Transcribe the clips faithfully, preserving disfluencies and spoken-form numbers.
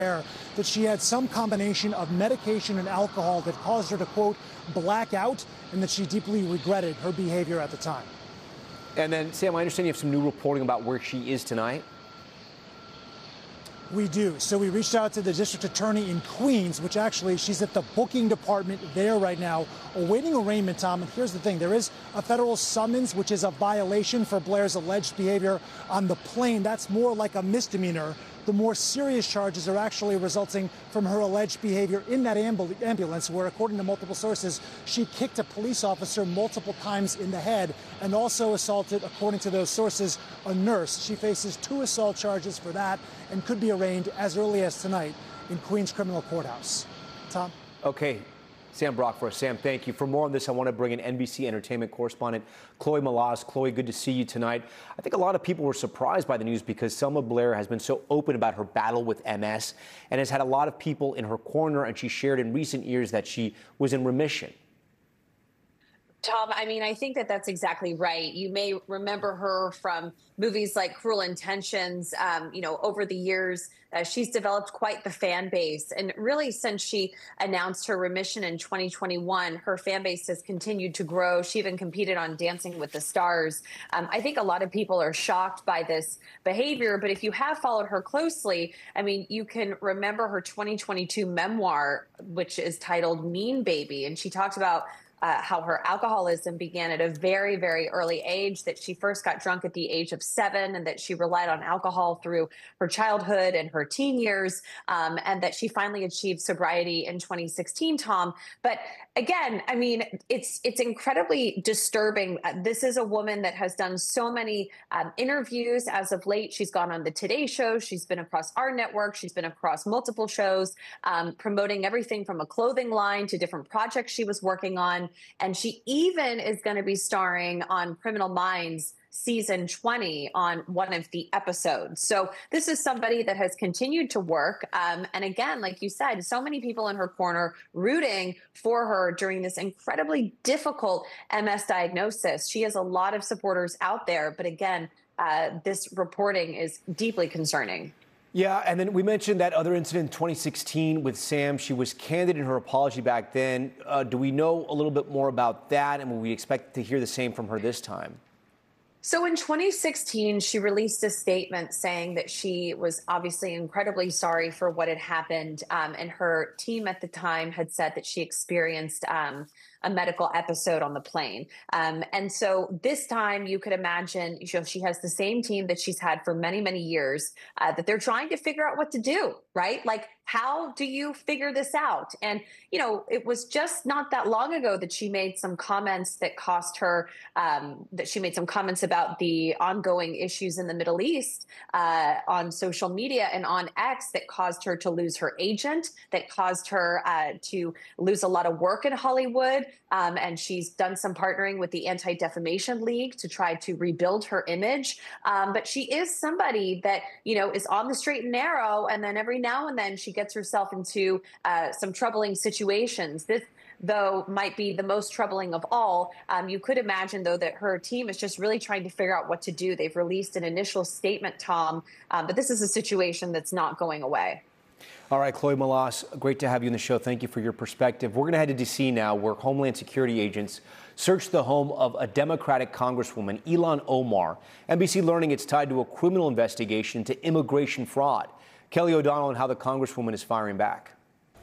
that she had some combination of medication and alcohol that caused her to, quote, black out, and that she deeply regretted her behavior at the time. And then, Sam, I understand you have some new reporting about where she is tonight. We do. So we reached out to the district attorney in Queens, which actually she's at the booking department there right now, awaiting arraignment, Tom. And here's the thing. There is a federal summons, which is a violation for Blair's alleged behavior on the plane. That's more like a misdemeanor. The more serious charges are actually resulting from her alleged behavior in that ambul ambulance, where, according to multiple sources, she kicked a police officer multiple times in the head and also assaulted, according to those sources, a nurse. She faces two assault charges for that and could be arraigned as early as tonight in Queens Criminal Courthouse. Tom? Okay. Sam Brock for us. Sam, thank you. For more on this, I want to bring in N B C entertainment correspondent Chloe Melas. Chloe, good to see you tonight. I think a lot of people were surprised by the news because Selma Blair has been so open about her battle with M S and has had a lot of people in her corner, and she shared in recent years that she was in remission. Tom, I mean, I think that that's exactly right. You may remember her from movies like Cruel Intentions. Um, you know, over the years, uh, she's developed quite the fan base. And really, since she announced her remission in twenty twenty-one, her fan base has continued to grow. She even competed on Dancing with the Stars. Um, I think a lot of people are shocked by this behavior. But if you have followed her closely, I mean, you can remember her twenty twenty-two memoir, which is titled Mean Baby. And she talked about Uh, how her alcoholism began at a very, very early age, that she first got drunk at the age of seven, and that she relied on alcohol through her childhood and her teen years, um, and that she finally achieved sobriety in twenty sixteen, Tom. But again, I mean, it's it's incredibly disturbing. Uh, this is a woman that has done so many um, interviews as of late. She's gone on the Today Show. She's been across our network. She's been across multiple shows, um, promoting everything from a clothing line to different projects she was working on. And she even is going to be starring on Criminal Minds season twenty on one of the episodes. So this is somebody that has continued to work. Um, and again, like you said, so many people in her corner rooting for her during this incredibly difficult M S diagnosis. She has a lot of supporters out there. But again, uh, this reporting is deeply concerning. Yeah, and then we mentioned that other incident in twenty sixteen with Sam. She was candid in her apology back then. Uh, do we know a little bit more about that, and will we expect to hear the same from her this time? So in twenty sixteen, she released a statement saying that she was obviously incredibly sorry for what had happened. Um, and her team at the time had said that she experienced um, a medical episode on the plane. Um, and so this time you could imagine, you know, she has the same team that she's had for many, many years, uh, that they're trying to figure out what to do, right? Like, how do you figure this out? And, you know, it was just not that long ago that she made some comments that cost her, um, that she made some comments about the ongoing issues in the Middle East uh, on social media and on X that caused her to lose her agent, that caused her uh, to lose a lot of work in Hollywood. Um, and she's done some partnering with the Anti-Defamation League to try to rebuild her image. Um, but she is somebody that, you know, is on the straight and narrow. And then every now and then she gets herself into uh, some troubling situations. This, though, might be the most troubling of all. Um, you could imagine, though, that her team is just really trying to figure out what to do. They've released an initial statement, Tom, um, but this is a situation that's not going away. All right, Chloe Melas, great to have you on the show. Thank you for your perspective. We're going to head to D C now, where Homeland Security agents searched the home of a Democratic Congresswoman, Ilhan Omar. N B C learning it's tied to a criminal investigation into immigration fraud. Kelly O'Donnell on how the Congresswoman is firing back.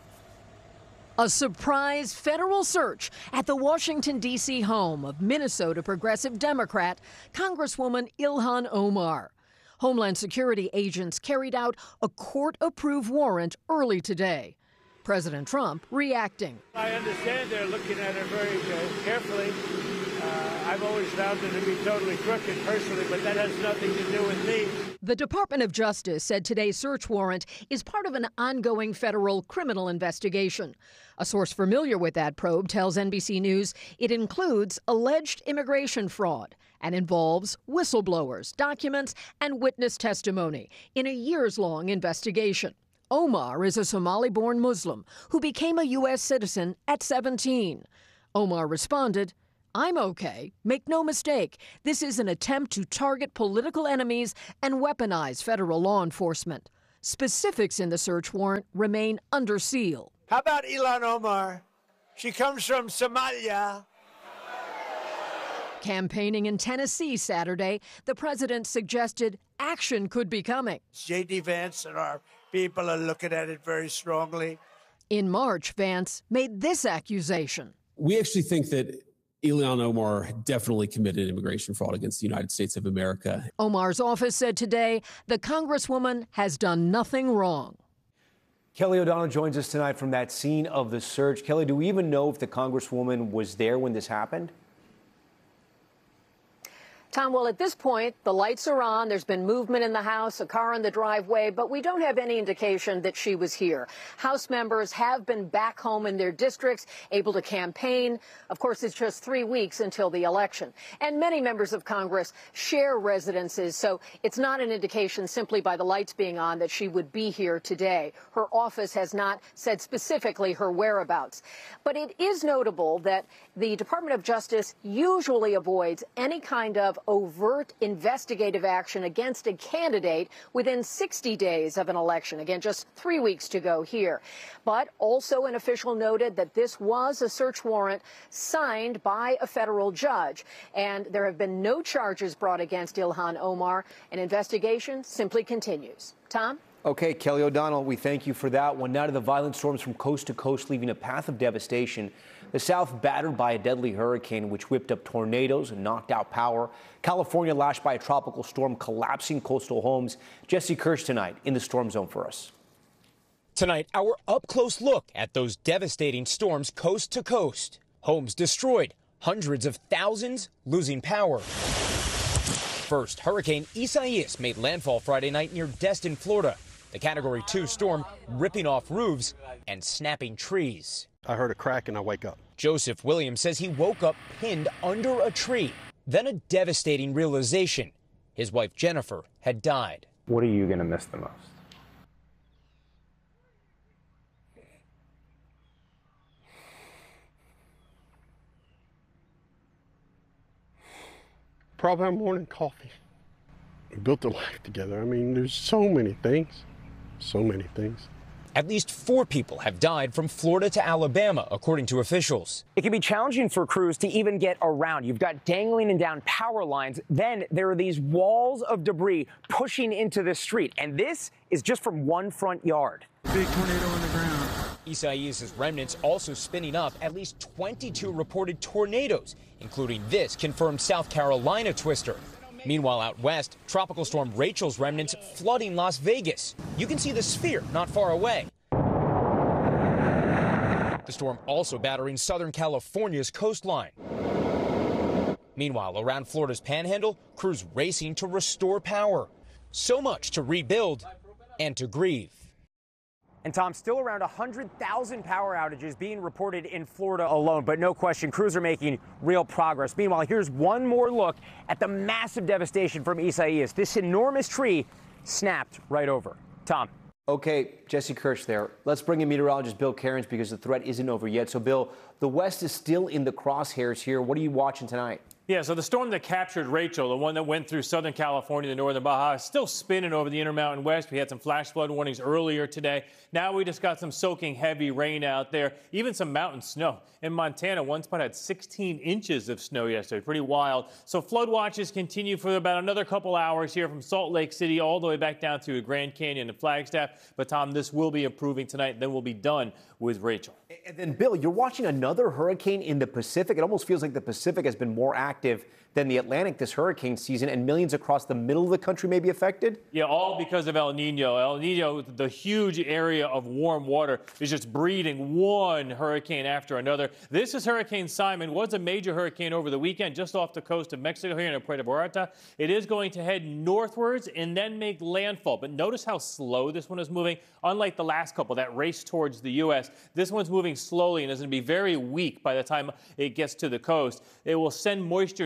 A surprise federal search at the Washington, D C home of Minnesota progressive Democrat Congresswoman Ilhan Omar. Homeland Security agents carried out a court-approved warrant early today. President Trump reacting. I understand they're looking at her very uh, carefully. Uh, I've always found her to be totally crooked personally, but that has nothing to do with me. The Department of Justice said today's search warrant is part of an ongoing federal criminal investigation. A source familiar with that probe tells N B C News it includes alleged immigration fraud and involves whistleblowers, documents, and witness testimony in a years-long investigation. Omar is a Somali-born Muslim who became a U S citizen at seventeen. Omar responded, "I'm okay. Make no mistake, this is an attempt to target political enemies and weaponize federal law enforcement." Specifics in the search warrant remain under seal. How about Ilhan Omar? She comes from Somalia. Campaigning in Tennessee Saturday, the president suggested action could be coming. J D. Vance and our people are looking at it very strongly. In March, Vance made this accusation. We actually think that Ilhan Omar definitely committed immigration fraud against the United States of America. Omar's office said today the Congresswoman has done nothing wrong. Kelly O'Donnell joins us tonight from that scene of the search. Kelly, do we even know if the Congresswoman was there when this happened? Tom, well, at this point, the lights are on. There's been movement in the House, a car in the driveway, but we don't have any indication that she was here. House members have been back home in their districts, able to campaign. Of course, it's just three weeks until the election. And many members of Congress share residences, so it's not an indication simply by the lights being on that she would be here today. Her office has not said specifically her whereabouts. But it is notable that the Department of Justice usually avoids any kind of overt investigative action against a candidate within sixty days of an election. Again, just three weeks to go here. But also an official noted that this was a search warrant signed by a federal judge. And there have been no charges brought against Ilhan Omar. An investigation simply continues. Tom? Okay, Kelly O'Donnell, we thank you for that one. Now to the violent storms from coast to coast, leaving a path of devastation. The South battered by a deadly hurricane, which whipped up tornadoes and knocked out power. California lashed by a tropical storm, collapsing coastal homes. Jesse Kirsch tonight in the storm zone for us. Tonight, our up-close look at those devastating storms coast to coast. Homes destroyed, hundreds of thousands losing power. First, Hurricane Isaias made landfall Friday night near Destin, Florida. The Category two storm ripping off roofs and snapping trees. I heard a crack and I wake up. Joseph Williams says he woke up pinned under a tree. Then a devastating realization. His wife Jennifer had died. What are you going to miss the most? Probably our morning coffee. We built a life together. I mean, there's so many things, so many things. At least four people have died from Florida to Alabama, according to officials. It can be challenging for crews to even get around. You've got dangling and down power lines. Then there are these walls of debris pushing into the street. And this is just from one front yard. Big tornado on the ground. Isaias' remnants also spinning up at least twenty-two reported tornadoes, including this confirmed South Carolina twister. Meanwhile, out west, Tropical Storm Rachel's remnants flooding Las Vegas. You can see the sphere not far away. The storm also battering Southern California's coastline. Meanwhile, around Florida's Panhandle, crews racing to restore power. So much to rebuild and to grieve. And Tom, still around one hundred thousand power outages being reported in Florida alone, but no question, crews are making real progress. Meanwhile, here's one more look at the massive devastation from Isaias. This enormous tree snapped right over. Tom. Okay, Jesse Kirsch there. Let's bring in meteorologist Bill Cairns because the threat isn't over yet. So, Bill, the West is still in the crosshairs here. What are you watching tonight? Yeah, so the storm that captured Rachel, the one that went through Southern California, the northern Baja, is still spinning over the Intermountain West. We had some flash flood warnings earlier today. Now we just got some soaking heavy rain out there, even some mountain snow. In Montana, one spot had sixteen inches of snow yesterday. Pretty wild. So flood watches continue for about another couple hours here from Salt Lake City all the way back down to Grand Canyon and Flagstaff. But, Tom, this will be improving tonight. Then we'll be done with Rachel. And then, Bill, you're watching another hurricane in the Pacific. It almost feels like the Pacific has been more active than the Atlantic this hurricane season, and millions across the middle of the country may be affected? Yeah, all because of El Nino. El Nino, the huge area of warm water, is just breeding one hurricane after another. This is Hurricane Simon. Was a major hurricane over the weekend just off the coast of Mexico here in Puerto Vallarta. It is going to head northwards and then make landfall. But notice how slow this one is moving. Unlike the last couple that raced towards the U S, this one's moving slowly and is going to be very weak by the time it gets to the coast. It will send moisture northward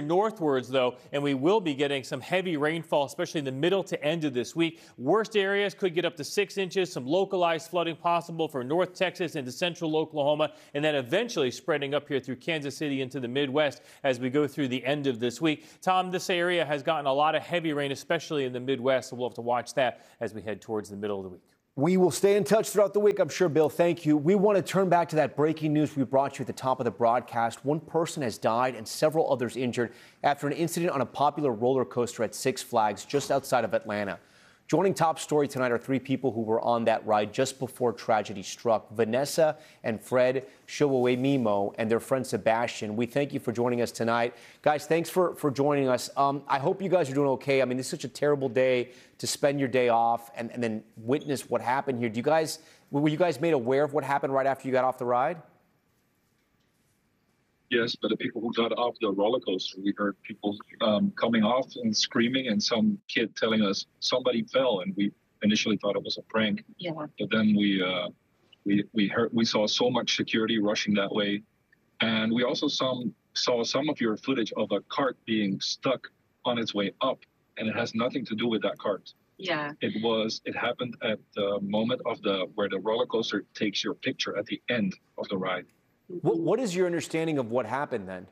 northwards, though, and we will be getting some heavy rainfall, especially in the middle to end of this week. Worst areas could get up to six inches, some localized flooding possible for North Texas into central Oklahoma, and then eventually spreading up here through Kansas City into the Midwest as we go through the end of this week. Tom, this area has gotten a lot of heavy rain, especially in the Midwest, so we'll have to watch that as we head towards the middle of the week. We will stay in touch throughout the week, I'm sure, Bill. Thank you. We want to turn back to that breaking news we brought you at the top of the broadcast. One person has died and several others injured after an incident on a popular roller coaster at Six Flags just outside of Atlanta. Joining Top Story tonight are three people who were on that ride just before tragedy struck: Vanessa and Fred Showemimo and their friend Sebastian. We thank you for joining us tonight. Guys, thanks for, for joining us. Um, I hope you guys are doing okay. I mean, this is such a terrible day to spend your day off and, and then witness what happened here. Do you guys, were you guys made aware of what happened right after you got off the ride? Yes, but the people who got off the roller coaster, we heard people um, coming off and screaming, and some kid telling us somebody fell, and we initially thought it was a prank. Yeah. But then we uh, we we heard we saw so much security rushing that way, and we also some saw some of your footage of a cart being stuck on its way up, and it has nothing to do with that cart. Yeah. It was. It happened at the moment of the where the roller coaster takes your picture at the end of the ride. What, what is your understanding of what happened then?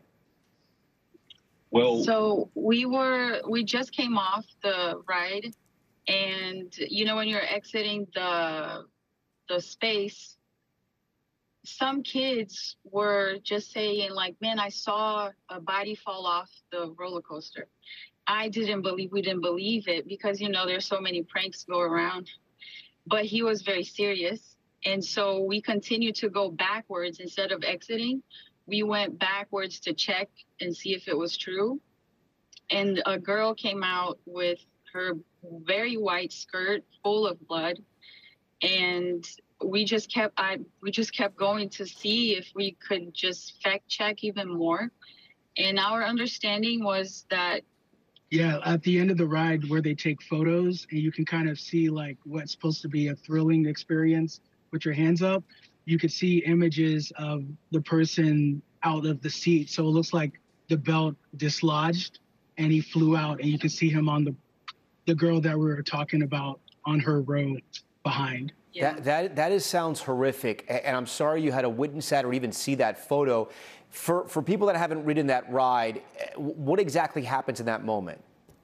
Well, so we were, we just came off the ride, and you know, when you're exiting the, the space, some kids were just saying like, man, I saw a body fall off the roller coaster. I didn't believe, we didn't believe it because, you know, there's so many pranks go around, but he was very serious. And so we continued to go backwards instead of exiting. We went backwards to check and see if it was true. And a girl came out with her very white skirt full of blood. And we just kept I we just kept going to see if we could just fact check even more. And our understanding was that Yeah, at the end of the ride where they take photos and you can kind of see like what's supposed to be a thrilling experience with your hands up, you could see images of the person out of the seat. So it looks like the belt dislodged and he flew out, and you can see him on the the girl that we were talking about on her row behind. Yeah. That, that, that is, sounds horrific, and I'm sorry you had to witness that or even see that photo. For, for people that haven't ridden that ride, what exactly happens in that moment?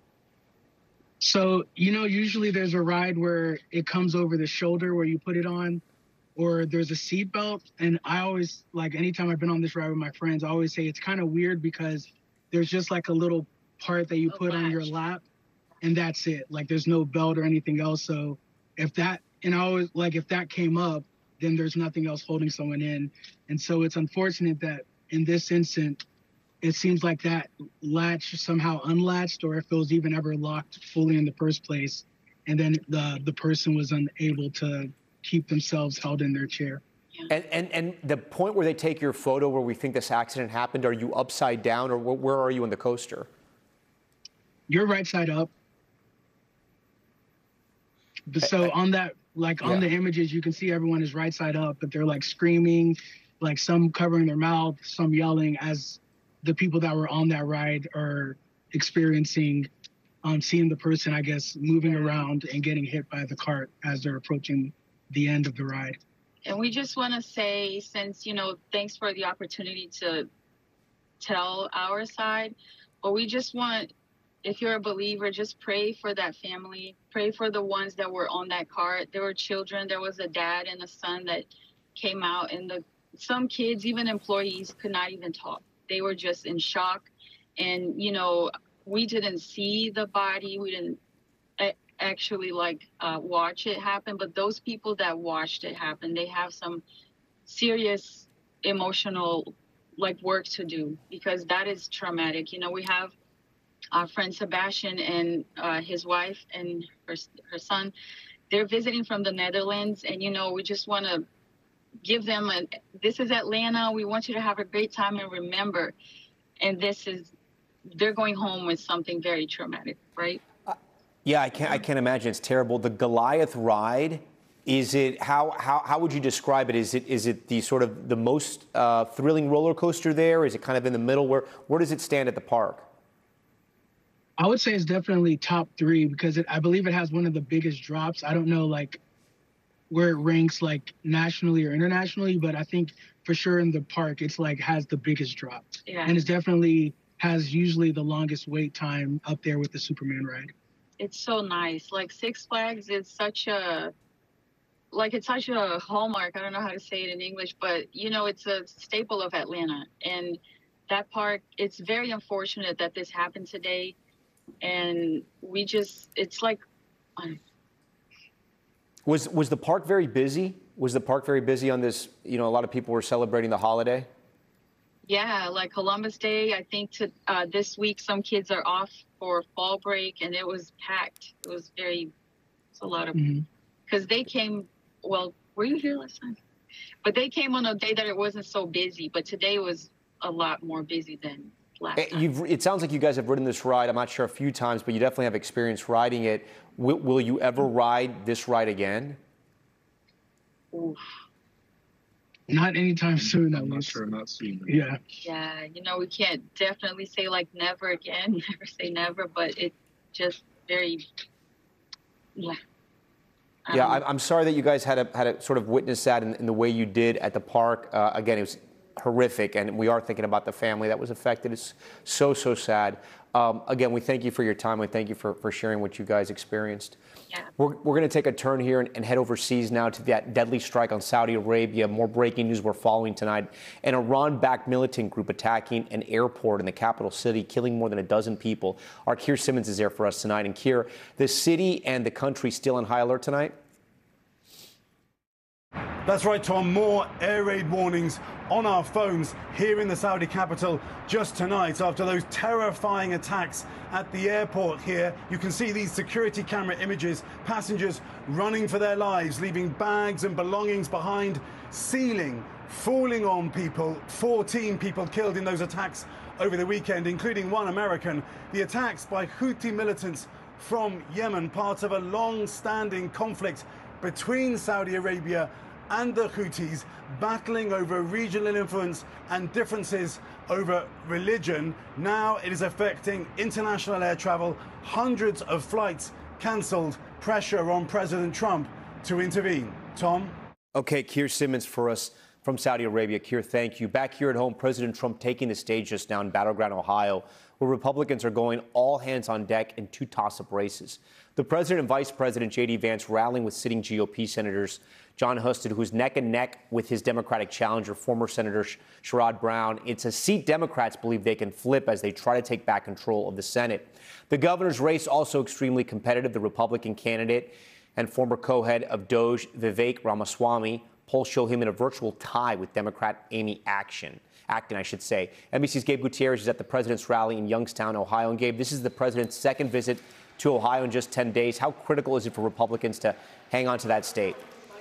So, you know, usually there's a ride where it comes over the shoulder where you put it on, or there's a seat belt. And I always, like, anytime I've been on this ride with my friends, I always say it's kind of weird because there's just like a little part that you put on your lap, and that's it. Like, there's no belt or anything else. So if that, and I always, like, if that came up, then there's nothing else holding someone in. And so it's unfortunate that in this instant, it seems like that latch somehow unlatched, or if it was even ever locked fully in the first place, and then the the person was unable to keep themselves held in their chair. And, and and the point where they take your photo where we think this accident happened, are you upside down, or wh- where are you in the coaster? You're right side up. So on that, like on Yeah. the images, you can see everyone is right side up, but they're like screaming, like some covering their mouth, some yelling, as the people that were on that ride are experiencing, um, seeing the person, I guess, moving around and getting hit by the cart as they're approaching the end of the ride. And we just want to say, since, you know, thanks for the opportunity to tell our side, but we just want, if you're a believer, just pray for that family. Pray for the ones that were on that cart. There were children. There was a dad and a son that came out, and the some kids, even employees, could not even talk. They were just in shock. And, you know, we didn't see the body. We didn't actually like uh, watch it happen, but those people that watched it happen, they have some serious emotional like work to do, because that is traumatic. You know, we have our friend Sebastian and uh, his wife and her, her son. They're visiting from the Netherlands, and, you know, we just want to give them a, this is Atlanta. We want you to have a great time and remember, and this is, they're going home with something very traumatic, right? Yeah, I can't. I can't imagine. It's terrible. The Goliath ride, is it? How how how would you describe it? Is it is it the sort of the most uh, thrilling roller coaster there? Is it kind of in the middle? Where where does it stand at the park? I would say it's definitely top three because it, I believe it has one of the biggest drops. I don't know like where it ranks like nationally or internationally, but I think for sure in the park it's like has the biggest drop. Yeah. And it's definitely has usually the longest wait time up there with the Superman ride. It's so nice. Like Six Flags is such a like it's such a hallmark. I don't know how to say it in English, but you know, it's a staple of Atlanta. And that park, it's very unfortunate that this happened today. And we just, it's like. Um, was was the park very busy? Was the park very busy on this? You know, a lot of people were celebrating the holiday. Yeah, like Columbus Day. I think to uh, this week, some kids are off for fall break, and it was packed. It was very, it's a lot of, because mm-hmm. they came. Well, were you here last time? But they came on a day that it wasn't so busy. But today was a lot more busy than. You've, it sounds like you guys have ridden this ride, I'm not sure, a few times, but you definitely have experience riding it. Will, will you ever ride this ride again? Oof. Not anytime soon. I'm not sure, not soon. Yeah. Yeah, you know, we can't definitely say like never again, never say never, but it just very, yeah. Um, yeah, I'm sorry that you guys had to, had to sort of witness that in, in the way you did at the park. Uh, again, it was horrific, and we are thinking about the family that was affected. It's so, so sad. Um, again, we thank you for your time. We thank you for, for sharing what you guys experienced. Yeah. We're, we're going to take a turn here and, and head overseas now to that deadly strike on Saudi Arabia. More breaking news we're following tonight. An Iran-backed militant group attacking an airport in the capital city, killing more than a dozen people. Our Keir Simmons is there for us tonight. And Keir, the city and the country still on high alert tonight? That's right, Tom. More air raid warnings on our phones here in the Saudi capital just tonight after those terrifying attacks at the airport here. You can see these security camera images, passengers running for their lives, leaving bags and belongings behind, ceiling falling on people. fourteen people killed in those attacks over the weekend, including one American. The attacks by Houthi militants from Yemen, part of a long-standing conflict between Saudi Arabia and the Houthis, battling over regional influence and differences over religion. Now it is affecting international air travel. Hundreds of flights cancelled. Pressure on President Trump to intervene. Tom? Okay, Keir Simmons for us from Saudi Arabia. Keir, thank you. Back here at home, President Trump taking the stage just now in Battleground, Ohio, where Republicans are going all hands on deck in two toss-up races. The president and vice president, J D Vance, rallying with sitting G O P senators John Husted, who's neck and neck with his Democratic challenger, former Senator Sherrod Brown. It's a seat Democrats believe they can flip as they try to take back control of the Senate. The governor's race also extremely competitive. The Republican candidate and former co-head of D O J, Vivek Ramaswamy, polls show him in a virtual tie with Democrat Amy Action. Acton, I should say. N B C's Gabe Gutierrez is at the president's rally in Youngstown, Ohio. And Gabe, this is the president's second visit to Ohio in just ten days. How critical is it for Republicans to hang on to that state?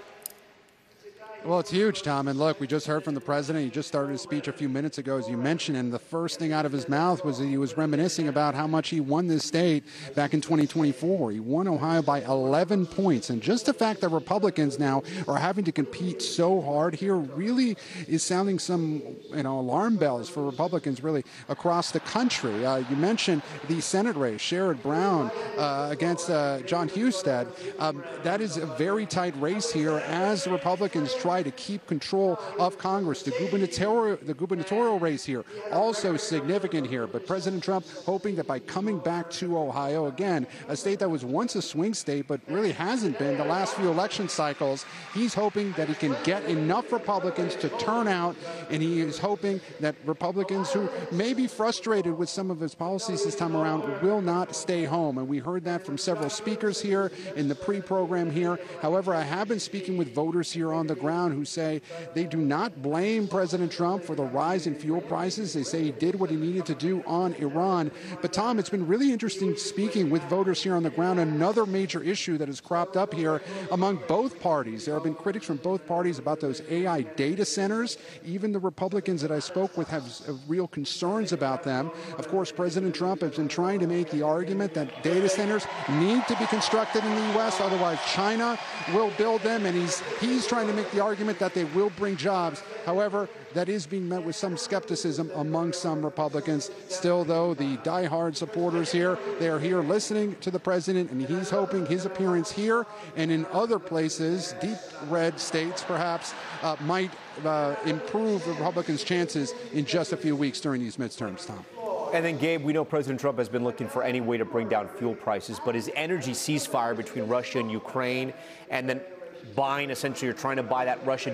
Well, it's huge, Tom. And look, we just heard from the president. He just started his speech a few minutes ago, as you mentioned, and the first thing out of his mouth was that he was reminiscing about how much he won this state back in twenty twenty-four. He won Ohio by eleven points. And just the fact that Republicans now are having to compete so hard here really is sounding some, you know, alarm bells for Republicans really across the country. Uh, you mentioned the Senate race, Sherrod Brown uh, against uh, John Husted. Um, that is a very tight race here as the Republicans try to keep control of Congress. The gubernatorial, the gubernatorial race here also significant here. But President Trump hoping that by coming back to Ohio, again, a state that was once a swing state but really hasn't been the last few election cycles, he's hoping that he can get enough Republicans to turn out, and he is hoping that Republicans who may be frustrated with some of his policies this time around will not stay home. And we heard that from several speakers here in the pre-program here. However, I have been speaking with voters here on the ground who say they do not blame President Trump for the rise in fuel prices. They say he did what he needed to do on Iran. But, Tom, it's been really interesting speaking with voters here on the ground. Another major issue that has cropped up here among both parties. There have been critics from both parties about those A I data centers. Even the Republicans that I spoke with have real concerns about them. Of course, President Trump has been trying to make the argument that data centers need to be constructed in the U S, otherwise China will build them. And he's, he's trying to make the argument that they will bring jobs. However, that is being met with some skepticism among some Republicans. Still, though, the diehard supporters here, they are here listening to the president, and he's hoping his appearance here and in other places, deep red states perhaps, uh, might uh, improve Republicans' chances in just a few weeks during these midterms, Tom. And then, Gabe, we know President Trump has been looking for any way to bring down fuel prices, but his energy ceasefire between Russia and Ukraine, and then buying, essentially, or trying to buy that Russian